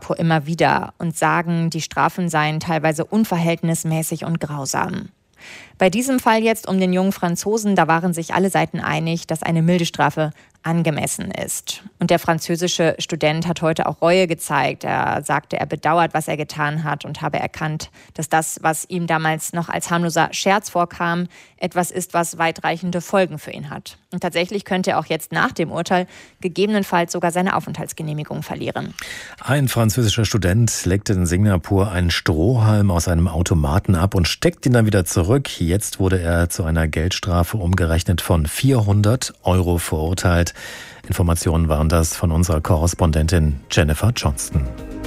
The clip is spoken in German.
Singapur immer wieder und sagen, die Strafen seien teilweise unverhältnismäßig und grausam. Bei diesem Fall jetzt um den jungen Franzosen, da waren sich alle Seiten einig, dass eine milde Strafe angemessen ist. Und der französische Student hat heute auch Reue gezeigt. Er sagte, er bedauert, was er getan hat und habe erkannt, dass das, was ihm damals noch als harmloser Scherz vorkam, etwas ist, was weitreichende Folgen für ihn hat. Und tatsächlich könnte er auch jetzt nach dem Urteil gegebenenfalls sogar seine Aufenthaltsgenehmigung verlieren. Ein französischer Student legte in Singapur einen Strohhalm aus einem Automaten ab und steckt ihn dann wieder zurück. Jetzt wurde er zu einer Geldstrafe umgerechnet von 400 € verurteilt. Informationen waren das von unserer Korrespondentin Jennifer Johnston.